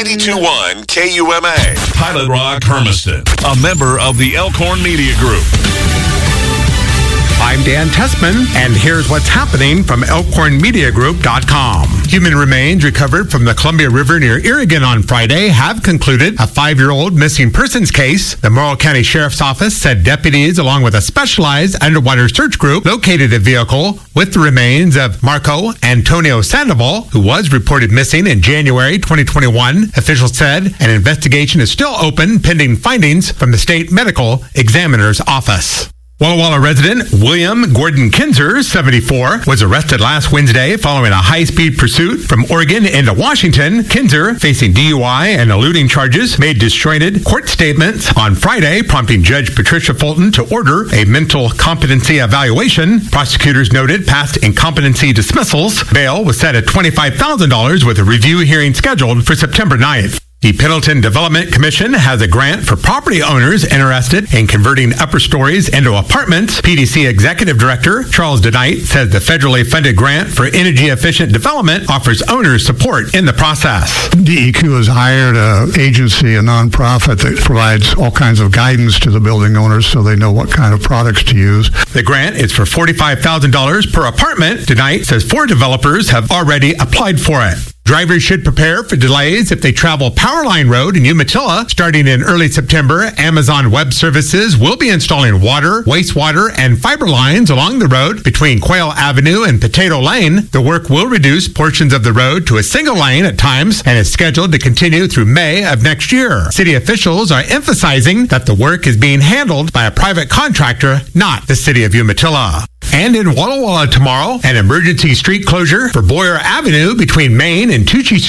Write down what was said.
92.1 KUMA. Pilot Rock Hermiston, a member of the Elkhorn Media Group. I'm Dan Tessman, and here's what's happening from ElkhornMediaGroup.com. Human remains recovered from the Columbia River near Irrigan on Friday have concluded a 5-year-old missing persons case. The Morrow County Sheriff's Office said deputies, along with a specialized underwater search group, located a vehicle with the remains of Marco Antonio Sandoval, who was reported missing in January 2021. Officials said an investigation is still open pending findings from the state medical examiner's office. Walla Walla resident William Gordon Kinzer, 74, was arrested last Wednesday following a high-speed pursuit from Oregon into Washington. Kinzer, facing DUI and eluding charges, made disjointed court statements on Friday, prompting Judge Patricia Fulton to order a mental competency evaluation. Prosecutors noted past incompetency dismissals. Bail was set at $25,000 with a review hearing scheduled for September 9th. The Pendleton Development Commission has a grant for property owners interested in converting upper stories into apartments. PDC Executive Director Charles DeKnight says the federally funded grant for energy-efficient development offers owners support in the process. DEQ has hired an agency, a nonprofit, that provides all kinds of guidance to the building owners so they know what kind of products to use. The grant is for $45,000 per apartment. DeKnight says 4 developers have already applied for it. Drivers should prepare for delays if they travel Powerline Road in Umatilla. Starting in early September, Amazon Web Services will be installing water, wastewater, and fiber lines along the road between Quail Avenue and Potato Lane. The work will reduce portions of the road to a single lane at times and is scheduled to continue through May of next year. City officials are emphasizing that the work is being handled by a private contractor, not the city of Umatilla. And in Walla Walla tomorrow, an emergency street closure for Boyer Avenue between Main and Tucci